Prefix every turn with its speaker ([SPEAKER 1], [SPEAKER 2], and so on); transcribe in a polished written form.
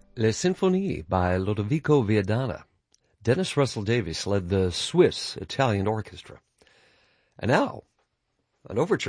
[SPEAKER 1] Le Sinfonie by Lodovico Viadana. Dennis Russell Davies led the Swiss Italian Orchestra. And now, an overture